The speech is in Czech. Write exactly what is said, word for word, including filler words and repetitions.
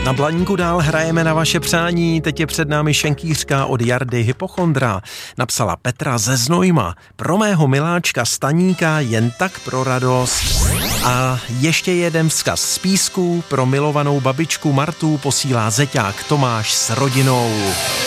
Na Blaníku dál hrajeme na vaše přání, teď je před námi šenkýřka od Jardy Hypochondra. Napsala Petra ze Znojma, pro mého miláčka Staníka jen tak pro radost. A ještě jeden vzkaz z Písku, pro milovanou babičku Martu posílá zeťák Tomáš s rodinou.